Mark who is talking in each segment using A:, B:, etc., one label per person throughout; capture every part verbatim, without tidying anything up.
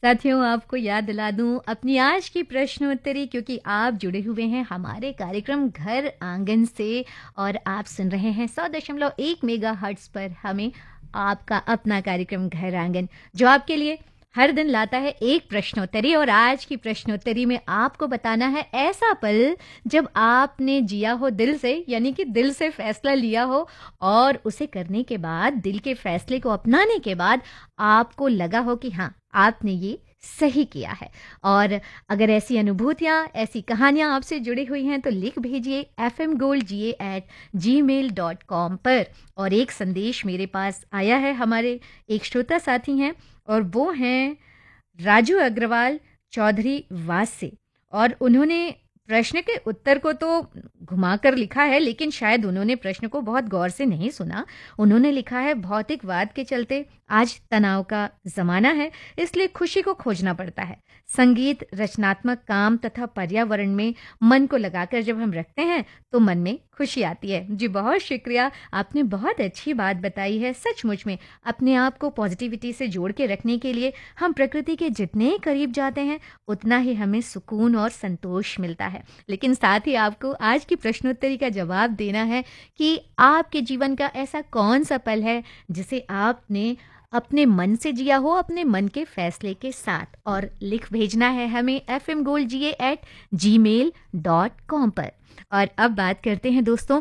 A: साथियों, आपको याद दिला दूं अपनी आज की प्रश्नोत्तरी, क्योंकि आप जुड़े हुए हैं हमारे कार्यक्रम घर आंगन से और आप सुन रहे हैं सौ दशमलव एक मेगा हर्ट्स पर हमें आपका अपना कार्यक्रम घर आंगन, जो आपके लिए हर दिन लाता है एक प्रश्नोत्तरी। और आज की प्रश्नोत्तरी में आपको बताना है ऐसा पल जब आपने जिया हो दिल से, यानी कि दिल से फैसला लिया हो और उसे करने के बाद, दिल के फैसले को अपनाने के बाद आपको लगा हो कि हाँ, आपने ये सही किया है। और अगर ऐसी अनुभूतियाँ, ऐसी कहानियाँ आपसे जुड़ी हुई हैं तो लिख भेजिए एफ एम गोल्ड जी ए एट जी मेल डॉट कॉम पर। और एक संदेश मेरे पास आया है, हमारे एक श्रोता साथी हैं और वो हैं राजू अग्रवाल चौधरी वास से। और उन्होंने प्रश्न के उत्तर को तो घुमाकर लिखा है, लेकिन शायद उन्होंने प्रश्न को बहुत गौर से नहीं सुना। उन्होंने लिखा है, भौतिकवाद के चलते आज तनाव का जमाना है, इसलिए खुशी को खोजना पड़ता है। संगीत, रचनात्मक काम तथा पर्यावरण में मन को लगाकर जब हम रखते हैं तो मन में खुशी आती है। जी बहुत शुक्रिया, आपने बहुत अच्छी बात बताई है। सचमुच में अपने आप को पॉजिटिविटी से जोड़ के रखने के लिए हम प्रकृति के जितने करीब जाते हैं उतना ही हमें सुकून और संतोष मिलता है। लेकिन साथ ही आपको आज की प्रश्नोत्तरी का जवाब देना है कि आपके जीवन का ऐसा कौन सा पल है जिसे आपने अपने मन से जिया हो, अपने मन के फैसले के साथ। और लिख भेजना है हमें एफ एम गोल्ड जी ए एट जी मेल डॉट कॉम पर। और अब बात करते हैं दोस्तों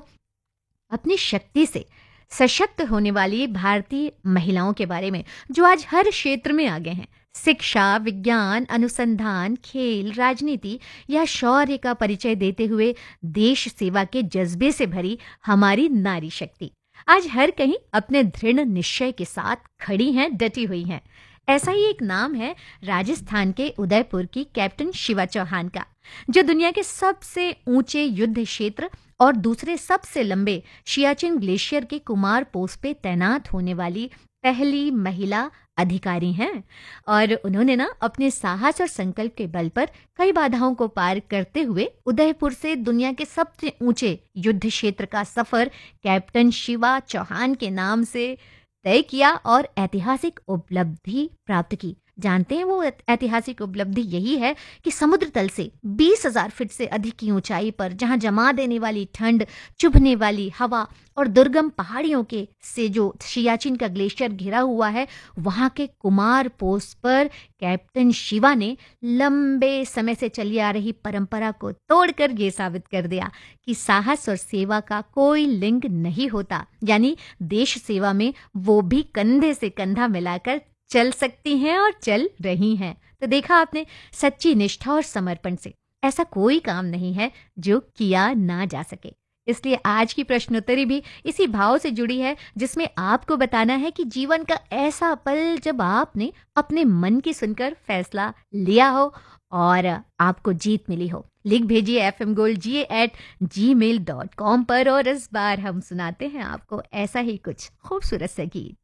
A: अपनी शक्ति से सशक्त होने वाली भारतीय महिलाओं के बारे में, जो आज हर क्षेत्र में आगे हैं। शिक्षा, विज्ञान, अनुसंधान, खेल, राजनीति या शौर्य का परिचय देते हुए देश सेवा के जज्बे से भरी हमारी नारी शक्ति आज हर कहीं अपने दृढ़ निश्चय के साथ खड़ी हैं, डटी हुई हैं। ऐसा ही एक नाम है राजस्थान के उदयपुर की कैप्टन शिवा चौहान का, जो दुनिया के सबसे ऊंचे युद्ध क्षेत्र और दूसरे सबसे लंबे सियाचिन ग्लेशियर के कुमार पोस्ट पे तैनात होने वाली पहली महिला अधिकारी हैं। और उन्होंने ना अपने साहस और संकल्प के बल पर कई बाधाओं को पार करते हुए उदयपुर से दुनिया के सबसे ऊंचे युद्ध क्षेत्र का सफर कैप्टन शिवा चौहान के नाम से तय किया और ऐतिहासिक उपलब्धि प्राप्त की। जानते हैं वो ऐतिहासिक उपलब्धि यही है कि समुद्र तल से बीस हज़ार फीट से अधिक की ऊंचाई पर, जहां जमा देने वाली ठंड, चुभने वाली हवा और दुर्गम पहाड़ियों के से जो सियाचिन का ग्लेशियर घिरा हुआ है, वहां के कुमार पोस्ट पर कैप्टन शिवा ने लंबे समय से चली आ रही परंपरा को तोड़कर ये साबित कर दिया कि साहस और सेवा का कोई लिंग नहीं होता। यानी देश सेवा में वो भी कंधे से कंधा मिलाकर चल सकती हैं और चल रही हैं। तो देखा आपने, सच्ची निष्ठा और समर्पण से ऐसा कोई काम नहीं है जो किया ना जा सके। इसलिए आज की प्रश्नोत्तरी भी इसी भाव से जुड़ी है, जिसमें आपको बताना है कि जीवन का ऐसा पल जब आपने अपने मन की सुनकर फैसला लिया हो और आपको जीत मिली हो। लिख भेजिए एफ एम गोल्ड जी ए एट जी मेल डॉट कॉम पर। और इस बार हम सुनाते हैं आपको ऐसा ही कुछ खूबसूरत सा गीत।